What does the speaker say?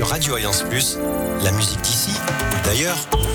sur Radio Alliance Plus, la musique d'ici ou d'ailleurs.